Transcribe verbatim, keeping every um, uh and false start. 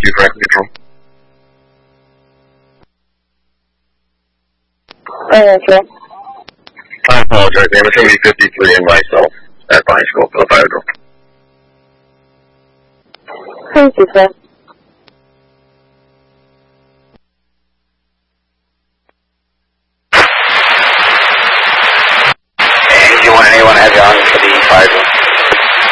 fifty-two, Franklin Control. Alright, sir. I apologize, ma'am. It's going to be fifty-three and myself at Pine School for the fire drill. Thank you, sir.